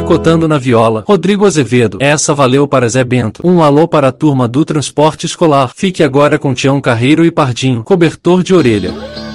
picotando na viola. Rodrigo Azevedo. Essa valeu para Zé Bento. Um alô para a turma do transporte escolar. Fique agora com Tião Carreiro e Pardinho. Cobertor de orelha.